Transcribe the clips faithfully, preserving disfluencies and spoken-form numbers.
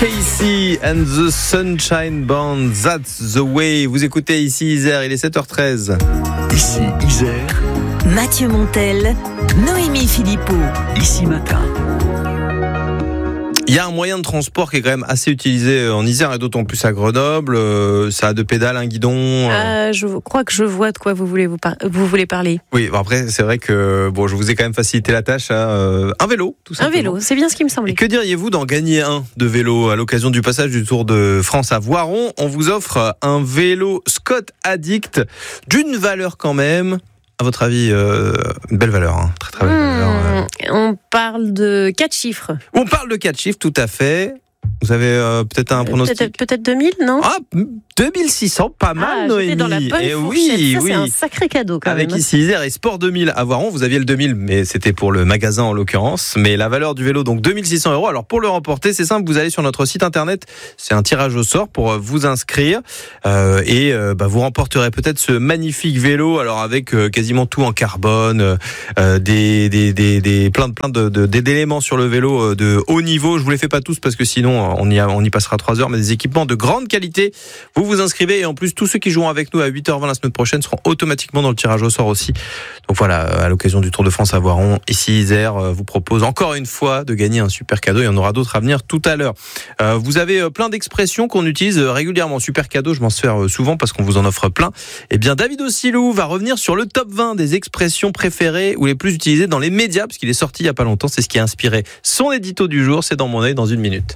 Casey and the Sunshine Band, That's the Way. Vous écoutez ici Isère, il est sept heures treize. Ici Isère, Mathieu Montel, Noémie Philippot. Ici Matin. Il y a un moyen de transport qui est quand même assez utilisé en Isère et d'autant plus à Grenoble. Euh, ça a deux pédales, un guidon. Euh... Ah, je crois que je vois de quoi vous voulez, vous, par... vous voulez parler. Oui, bon après, c'est vrai que bon, je vous ai quand même facilité la tâche. Hein, euh, un vélo, tout simplement. Un vélo, c'est bien ce qui me semblait. Et que diriez-vous d'en gagner un de vélo à l'occasion du passage du Tour de France à Voiron? On vous offre un vélo Scott Addict d'une valeur quand même. À votre avis, euh, une belle valeur, hein. Très très belle mmh, valeur. Euh. On parle de quatre chiffres. On parle de quatre chiffres, tout à fait. Vous avez euh, peut-être un pronostic. Peut-être, peut-être deux mille, non? Ah, deux mille six cents, pas mal, ah, Noémie. J'étais dans la bonne et fourchette. oui, ça, oui. c'est un sacré cadeau quand Avec même. Ici Isère et Sport deux mille à Voiron, vous aviez le deux mille, mais c'était pour le magasin en l'occurrence. Mais la valeur du vélo, donc deux mille six cents euros. Alors pour le remporter, c'est simple, vous allez sur notre site internet, c'est un tirage au sort pour vous inscrire euh, et euh, bah, vous remporterez peut-être ce magnifique vélo. Alors avec euh, quasiment tout en carbone, euh, des, des, des, des plein de plein de, de d'éléments sur le vélo de haut niveau. Je vous les fais pas tous parce que sinon on y a, on y passera trois heures, mais des équipements de grande qualité. Vous vous inscrivez et en plus tous ceux qui joueront avec nous à huit heures vingt la semaine prochaine seront automatiquement dans le tirage au sort aussi. Donc voilà, à l'occasion du Tour de France à Voiron, ici Isère vous propose encore une fois de gagner un super cadeau. Il y en aura d'autres à venir tout à l'heure. Euh, vous avez plein d'expressions qu'on utilise régulièrement. Super cadeau, je m'en sers souvent parce qu'on vous en offre plein. Eh bien David Ossilou va revenir sur le top vingt des expressions préférées ou les plus utilisées dans les médias, parce qu'il est sorti il y a pas longtemps. C'est ce qui a inspiré son édito du jour. C'est dans mon œil dans une minute.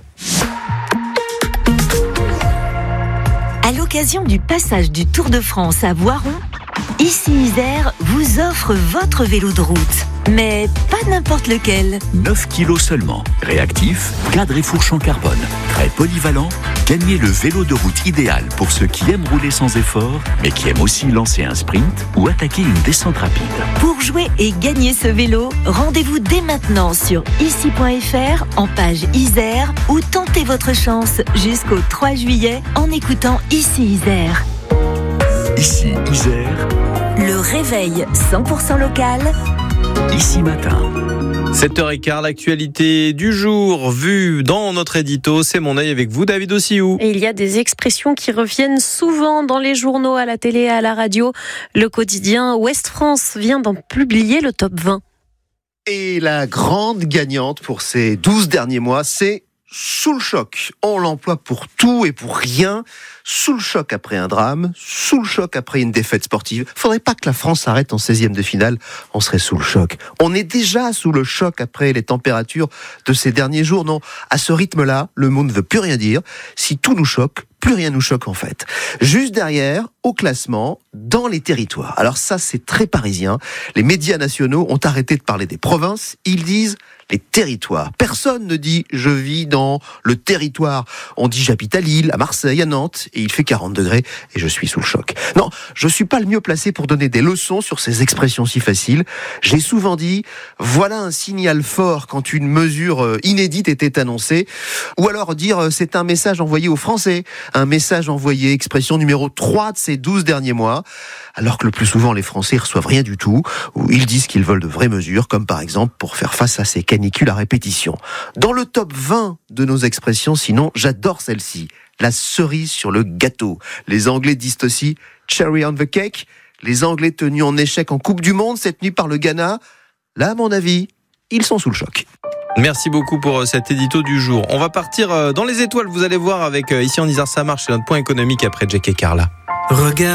À l'occasion du passage du Tour de France à Voiron, Ici Isère vous offre votre vélo de route. Mais pas n'importe lequel. neuf kilos seulement. Réactif, cadre et fourche en carbone. Très polyvalent. Gagnez le vélo de route idéal pour ceux qui aiment rouler sans effort, mais qui aiment aussi lancer un sprint ou attaquer une descente rapide. Pour jouer et gagner ce vélo, rendez-vous dès maintenant sur ici point f r en page Isère ou tentez votre chance jusqu'au trois juillet en écoutant Ici Isère. Ici Isère. Le réveil cent pour cent local. Ici Matin. sept heures quinze, l'actualité du jour vue dans notre édito. C'est mon œil avec vous, David Ossilou. Et il y a des expressions qui reviennent souvent dans les journaux, à la télé, à la radio. Le quotidien Ouest France vient d'en publier le top vingt. Et la grande gagnante pour ces douze derniers mois, c'est sous le choc. On l'emploie pour tout et pour rien. Sous le choc après un drame, sous le choc après une défaite sportive. Faudrait pas que la France s'arrête en seizième de finale, on serait sous le choc. On est déjà sous le choc après les températures de ces derniers jours. Non, à ce rythme-là, le mot ne veut plus rien dire. Si tout nous choque, plus rien nous choque en fait. Juste derrière, au classement, dans les territoires. Alors ça, c'est très parisien. Les médias nationaux ont arrêté de parler des provinces. Ils disent les territoires. Personne ne dit « je vis dans le territoire ». On dit « j'habite à Lille, à Marseille, à Nantes » et il fait quarante degrés et je suis sous le choc. Non, je suis pas le mieux placé pour donner des leçons sur ces expressions si faciles. J'ai souvent dit « voilà un signal fort quand une mesure inédite était annoncée » ou alors dire « c'est un message envoyé aux Français ». Un message envoyé, expression numéro trois de ces douze derniers mois, alors que le plus souvent les Français reçoivent rien du tout, ou ils disent qu'ils veulent de vraies mesures, comme par exemple pour faire face à ces canicules à répétition. Dans le top vingt de nos expressions, sinon, j'adore celle-ci, la cerise sur le gâteau. Les Anglais disent aussi cherry on the cake. Les Anglais tenus en échec en Coupe du Monde cette nuit par le Ghana, là à mon avis, ils sont sous le choc. Merci beaucoup pour cet édito du jour. On va partir dans les étoiles, vous allez voir, avec Ici en Isère ça marche, c'est notre point économique après Jack et Carla. Regarde.